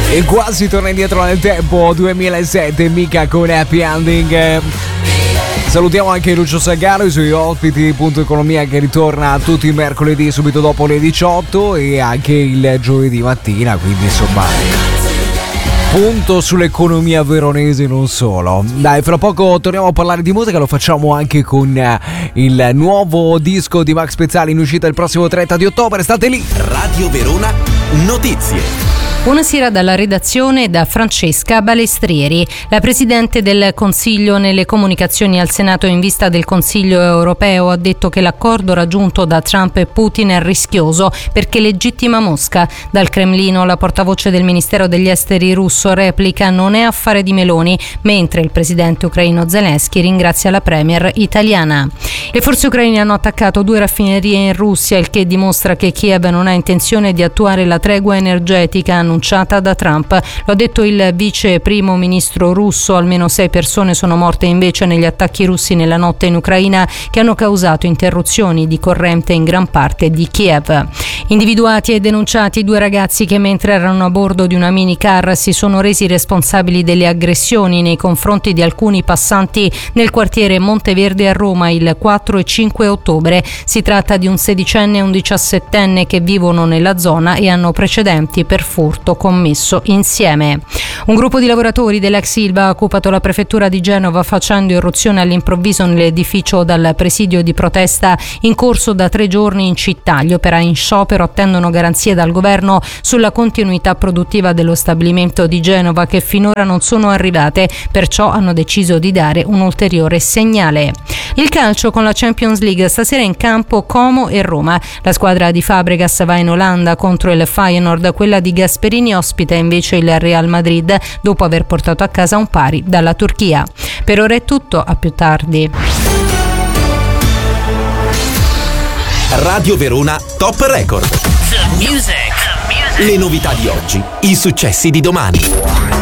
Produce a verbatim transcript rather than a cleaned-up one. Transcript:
E quasi torna indietro nel tempo, duemilasette, mica con Happy Ending. Salutiamo anche Lucio Sagaro, i suoi ospiti, Punto Economia, che ritorna tutti i mercoledì subito dopo le diciotto e anche il giovedì mattina, quindi insomma punto sull'economia veronese, non solo. Dai, fra poco torniamo a parlare di musica, lo facciamo anche con il nuovo disco di Max Pezzali in uscita il prossimo trenta di ottobre, state lì. Radio Verona Notizie. Buonasera dalla redazione, da Francesca Balestrieri. La Presidente del Consiglio nelle comunicazioni al Senato in vista del Consiglio europeo ha detto che l'accordo raggiunto da Trump e Putin è rischioso perché legittima Mosca. Dal Cremlino la portavoce del Ministero degli Esteri russo replica: non è affare di Meloni, mentre il presidente ucraino Zelensky ringrazia la premier italiana. Le forze ucraine hanno attaccato due raffinerie in Russia, il che dimostra che Kiev non ha intenzione di attuare la tregua energetica annunciata da Trump. Lo ha detto il vice primo ministro russo. Almeno sei persone sono morte invece negli attacchi russi nella notte in Ucraina, che hanno causato interruzioni di corrente in gran parte di Kiev. Individuati e denunciati due ragazzi che mentre erano a bordo di una minicar si sono resi responsabili delle aggressioni nei confronti di alcuni passanti nel quartiere Monteverde a Roma il quattro e cinque ottobre. Si tratta di un sedicenne e un diciassettenne che vivono nella zona e hanno precedenti per furto commesso insieme. Un gruppo di lavoratori dell'ex Ilva ha occupato la prefettura di Genova facendo irruzione all'improvviso nell'edificio dal presidio di protesta in corso da tre giorni in città. Gli operai in sciopero attendono garanzie dal governo sulla continuità produttiva dello stabilimento di Genova, che finora non sono arrivate, perciò hanno deciso di dare un ulteriore segnale. Il calcio con la Champions League, stasera in campo Como e Roma. La squadra di Fabregas va in Olanda contro il Feyenoord, quella di Gasperini ospita invece il Real Madrid dopo aver portato a casa un pari dalla Turchia. Per ora è tutto, a più tardi. Radio Verona Top Record. The music. The music. Le novità di oggi, i successi di domani.